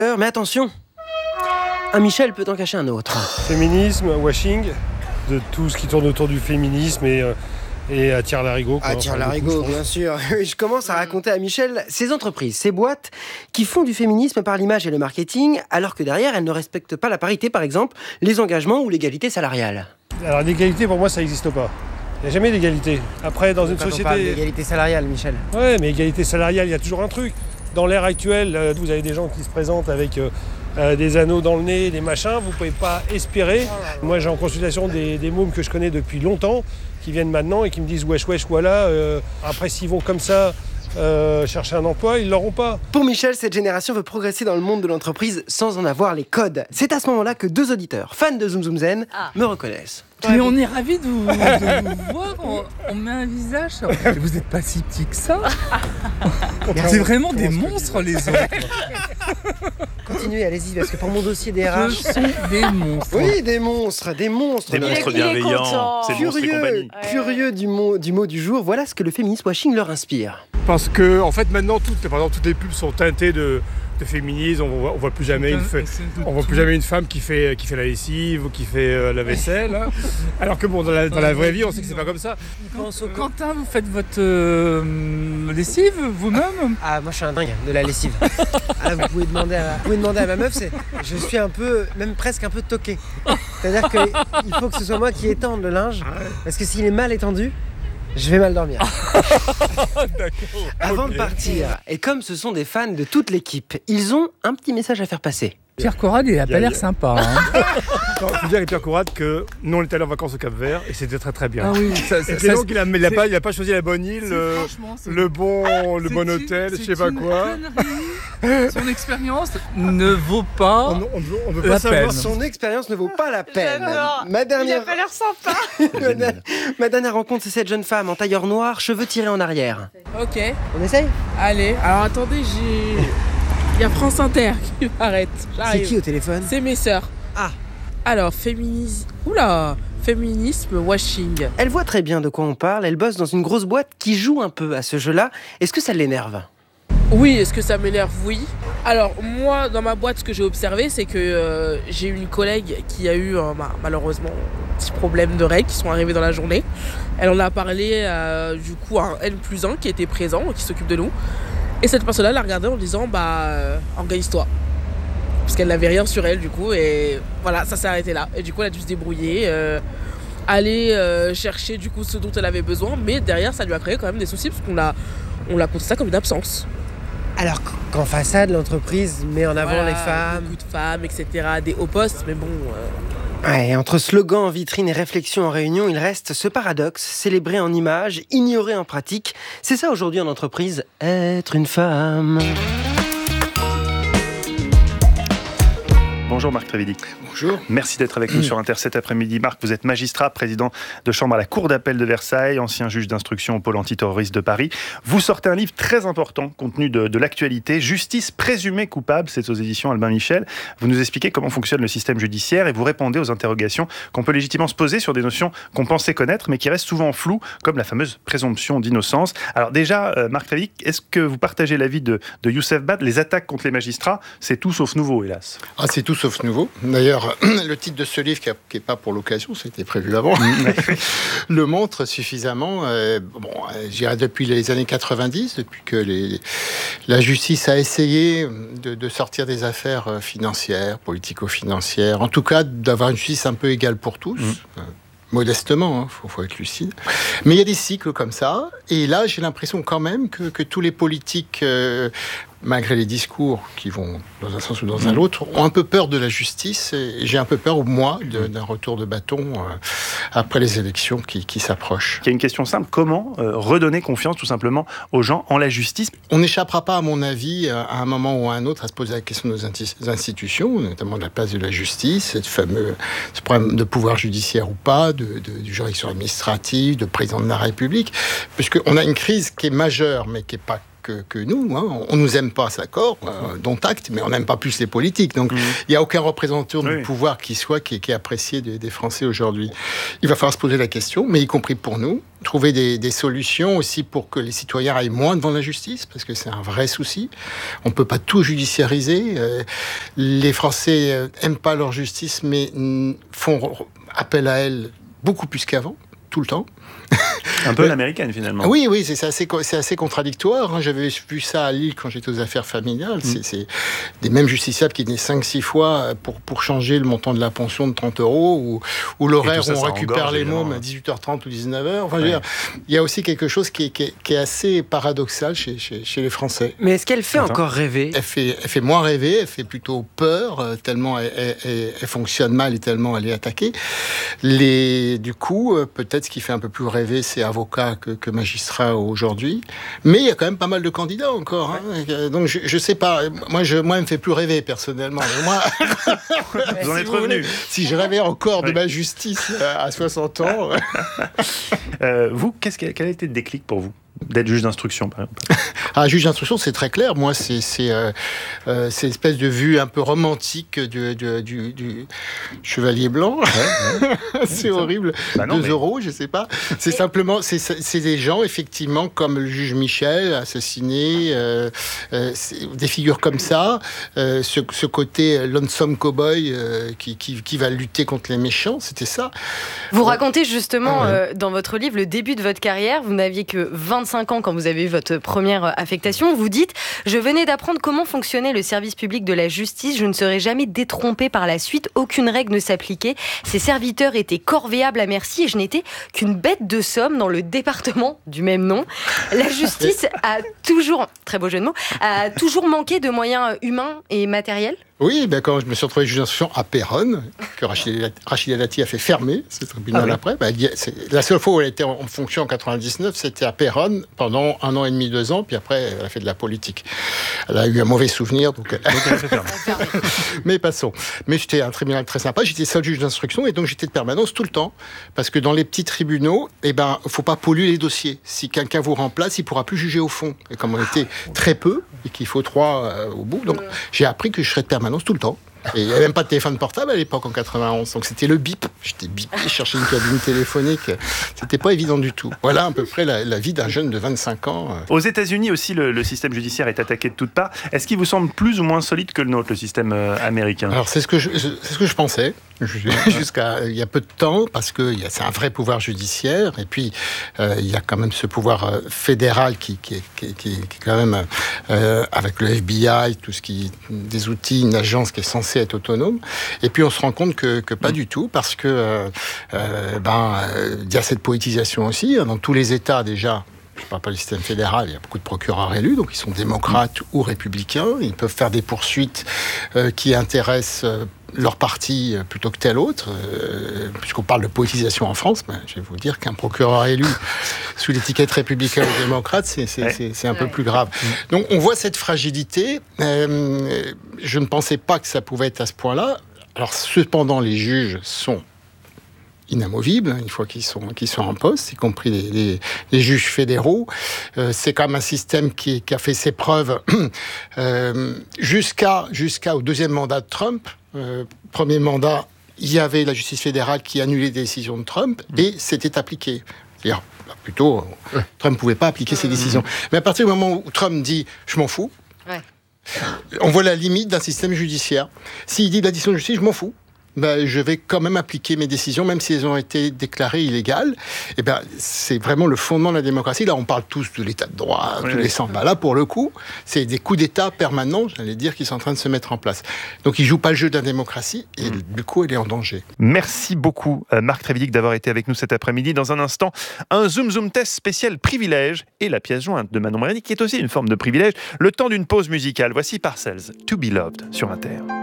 Mais attention, un Michel peut en cacher un autre. Féminisme, washing, de tout ce qui tourne autour du féminisme et à tire-larigot. À tire-larigot, bien sûr. Je commence à raconter à Michel ces entreprises, ces boîtes qui font du féminisme par l'image et le marketing, alors que derrière, elles ne respectent pas la parité, par exemple, les engagements ou l'égalité salariale. Alors l'égalité, pour moi, ça n'existe pas. Il n'y a jamais d'égalité. Après, dans une société... On parle d'égalité salariale, Michel. Ouais, mais égalité salariale, il y a toujours un truc. Dans l'ère actuelle, vous avez des gens qui se présentent avec des anneaux dans le nez, des machins, vous ne pouvez pas espérer. Moi, j'ai en consultation des mômes que je connais depuis longtemps, qui viennent maintenant et qui me disent « wesh, voilà ». Après, s'ils vont comme ça chercher un emploi, ils ne l'auront pas. Pour Michel, cette génération veut progresser dans le monde de l'entreprise sans en avoir les codes. C'est à ce moment-là que 2 auditeurs, fans de Zoom Zoom Zen, me reconnaissent. Mais on est ravis de vous voir, on met un visage. Vous n'êtes pas si petits que ça. C'est vraiment des monstres les autres. Continuez, allez-y, parce que pour mon dossier des RH... Ce sont des monstres. Oui, des monstres. Des monstres bienveillants, c'est monstres et compagnie. Curieux du mot du jour, voilà ce que le féminisme washing leur inspire. Parce que, en fait, maintenant, toutes les pubs sont teintées de féminisme. On voit plus jamais une femme qui fait la lessive ou qui fait la vaisselle. Hein. Alors que bon, dans la vraie vie, on sait que c'est pas comme ça. Quentin, vous faites votre lessive vous-même? Ah, moi je suis un dingue de la lessive. Ah, vous pouvez demander à ma meuf, je suis même presque un peu toqué. C'est-à-dire qu'il faut que ce soit moi qui étende le linge, parce que s'il est mal étendu, je vais mal dormir. Avant de partir, et comme ce sont des fans de toute l'équipe, ils ont un petit message à faire passer. Pierre Corrade, il a pas l'air sympa. Hein. Je veux dire avec Pierre Corrade que nous on était allés en vacances au Cap-Vert et c'était très très bien. Ah oui, donc il a pas choisi la bonne île, le bon hôtel, je sais pas quoi. Son expérience ne vaut pas on veut la pas savoir. peine. Son expérience ne vaut pas la peine. Il a pas l'air sympa. Ma dernière rencontre, c'est cette jeune femme en tailleur noir, cheveux tirés en arrière. Ok, On essaye? allez. Alors attendez, il y a France Inter qui m'arrête. C'est qui au téléphone? C'est mes sœurs. Ah. Alors, féminisme washing. Elle voit très bien de quoi on parle, elle bosse dans une grosse boîte qui joue un peu à ce jeu-là. Est-ce que ça l'énerve? Oui, est-ce que ça m'énerve? Oui. Alors, moi, dans ma boîte, ce que j'ai observé, c'est que j'ai une collègue qui a eu, malheureusement, un petit problème de règles qui sont arrivés dans la journée. Elle en a parlé, du coup, à un N+1 qui était présent, qui s'occupe de nous. Et cette personne-là l'a regardée en disant, organise-toi. Parce qu'elle n'avait rien sur elle, du coup, et voilà, ça s'est arrêté là. Et du coup, elle a dû se débrouiller, aller chercher, du coup, ce dont elle avait besoin. Mais derrière, ça lui a créé quand même des soucis, parce qu'on l'a compté ça comme une absence. Alors qu'en façade, l'entreprise met en avant les femmes. Beaucoup de femmes, etc., des hauts postes, mais bon... Ouais, entre slogan en vitrine et réflexion en réunion, il reste ce paradoxe, célébré en images, ignoré en pratique. C'est ça aujourd'hui en entreprise, être une femme. Bonjour Marc Trévidy. Bonjour. Merci d'être avec nous sur Inter cet après-midi. Marc, vous êtes magistrat, président de chambre à la Cour d'appel de Versailles, ancien juge d'instruction au pôle antiterroriste de Paris. Vous sortez un livre très important, compte tenu de l'actualité, Justice présumée coupable, c'est aux éditions Albin Michel. Vous nous expliquez comment fonctionne le système judiciaire et vous répondez aux interrogations qu'on peut légitimement se poser sur des notions qu'on pensait connaître, mais qui restent souvent floues, comme la fameuse présomption d'innocence. Alors déjà, Marc Trévidy, est-ce que vous partagez l'avis de Youssef Bad? Les attaques contre les magistrats, c'est tout sauf nouveau, hélas. Ah, c'est tout sauf nouveau. D'ailleurs, le titre de ce livre, qui n'est pas pour l'occasion, c'était prévu avant, le montre suffisamment. J'irai depuis les années 90, depuis que la justice a essayé de sortir des affaires financières, politico-financières, en tout cas d'avoir une justice un peu égale pour tous. Modestement, faut être lucide. Mais il y a des cycles comme ça. Et là, j'ai l'impression quand même que tous les politiques, malgré les discours qui vont dans un sens ou dans un autre, ont un peu peur de la justice. Et j'ai un peu peur, moi, d'un retour de bâton après les élections qui s'approchent. Il y a une question simple. Comment redonner confiance, tout simplement, aux gens en la justice? On n'échappera pas, à mon avis, à un moment ou à un autre, à se poser la question de nos institutions, notamment de la place de la justice, ce problème de pouvoir judiciaire ou pas, de juridiction administrative, de président de la République, puisqu'on a une crise qui est majeure, mais qui n'est pas que nous. Hein. On nous aime pas, d'accord, dont acte, mais on n'aime pas plus les politiques. Donc, il n'y a aucun représentant du pouvoir qui est apprécié des Français aujourd'hui. Il va falloir se poser la question, mais y compris pour nous, trouver des solutions aussi pour que les citoyens aillent moins devant la justice, parce que c'est un vrai souci. On ne peut pas tout judiciariser. Les Français n'aiment pas leur justice, mais font appel à elle beaucoup plus qu'avant, tout le temps. Un peu l'américaine, finalement. Oui, c'est assez contradictoire. Hein. J'avais vu ça à Lille quand j'étais aux affaires familiales. C'est des mêmes justiciables qui venaient 5-6 fois pour changer le montant de la pension de 30 €, ou l'horaire où on récupère les mômes à 18h30 ou 19h. Enfin, il y a aussi quelque chose qui est assez paradoxal chez les Français. Mais est-ce qu'elle fait encore rêver ? Elle fait moins rêver, elle fait plutôt peur, tellement elle fonctionne mal et tellement elle est attaquée. Du coup, peut-être ce qui fait un peu plus rêver, c'est avocat que magistrat aujourd'hui. Mais il y a quand même pas mal de candidats encore. Hein. Donc je sais pas. Moi, elle me fait plus rêver personnellement. Mais moi, vous en êtes revenu. Si je rêvais encore de ma justice à 60 ans. Vous, quel a été le déclic pour vous d'être juge d'instruction, par exemple? Juge d'instruction, c'est très clair. Moi, c'est cette espèce de vue un peu romantique du chevalier blanc. C'est horrible. 2 €, je sais pas. C'est simplement, c'est des gens, effectivement, comme le juge Michel, assassiné, des figures comme ça, ce côté lonesome cowboy qui va lutter contre les méchants, c'était ça. Vous racontez justement dans votre livre le début de votre carrière. Vous n'aviez que 25 ans quand vous avez eu votre première affectation. Vous dites « Je venais d'apprendre comment fonctionnait le service public de la justice. Je ne serais jamais détrompé par la suite. Aucune règle ne s'appliquait. Ces serviteurs étaient corvéables à merci et je n'étais qu'une bête de somme dans le département du même nom. La justice a toujours, très beau jeu de mots, a toujours manqué de moyens humains et matériels ?» Oui, quand je me suis retrouvé juge d'instruction à Péronne, que Rachida Dati a fait fermer ce tribunal après. La seule fois où elle était en fonction en 99, c'était à Péronne pendant 1 an et demi, 2 ans, puis après elle a fait de la politique. Elle a eu un mauvais souvenir, donc elle a fait fermer. Mais passons. Mais c'était un tribunal très sympa, j'étais seul juge d'instruction et donc j'étais de permanence tout le temps. Parce que dans les petits tribunaux, il ne faut pas polluer les dossiers. Si quelqu'un vous remplace, il ne pourra plus juger au fond. Et comme on était très peu, et qu'il faut 3 au bout, donc j'ai appris que je serais de permanence tout le temps. Et il n'y avait même pas de téléphone portable à l'époque en 91, donc c'était le bip. J'étais bipé, je cherchais une cabine téléphonique. C'était pas évident du tout. Voilà à peu près la vie d'un jeune de 25 ans. Aux États-Unis aussi, le système judiciaire est attaqué de toutes parts. Est-ce qu'il vous semble plus ou moins solide que le nôtre, le système américain ? Alors c'est ce que je pensais jusqu'à il y a peu de temps, parce que c'est un vrai pouvoir judiciaire, et puis il y a quand même ce pouvoir fédéral qui est quand même avec le FBI, tout ce qui des outils, une agence qui est censée être autonome. Et puis on se rend compte que pas du tout, parce que y a cette politisation aussi dans tous les États déjà. Je ne parle pas du système fédéral, il y a beaucoup de procureurs élus, donc ils sont démocrates ou républicains. Ils peuvent faire des poursuites qui intéressent leur parti plutôt que tel autre. Puisqu'on parle de politisation en France, je vais vous dire qu'un procureur élu sous l'étiquette républicain ou démocrate, c'est un peu plus grave. Donc on voit cette fragilité. Je ne pensais pas que ça pouvait être à ce point-là. Alors cependant, les juges sont inamovibles une fois qu'ils sont en poste, y compris les juges fédéraux. C'est quand même un système qui a fait ses preuves jusqu'au deuxième mandat de Trump. Premier mandat, il y avait la justice fédérale qui annulait des décisions de Trump et c'était appliqué. C'est-à-dire, plutôt, Trump ne pouvait pas appliquer ses décisions. Mais à partir du moment où Trump dit « je m'en fous », on voit la limite d'un système judiciaire. S'il dit la décision de justice « je m'en fous », je vais quand même appliquer mes décisions, même si elles ont été déclarées illégales. C'est vraiment le fondement de la démocratie. Là, on parle tous de l'état de droit, tous les sens. Là, pour le coup, c'est des coups d'État permanents, j'allais dire, qui sont en train de se mettre en place. Donc, ils ne jouent pas le jeu de la démocratie et du coup, elle est en danger. Merci beaucoup, Marc Trévidic, d'avoir été avec nous cet après-midi. Dans un instant, un Zoom test spécial privilège et la pièce jointe de Manon Mariani, qui est aussi une forme de privilège. Le temps d'une pause musicale. Voici Parcells, To Be Loved, sur Inter.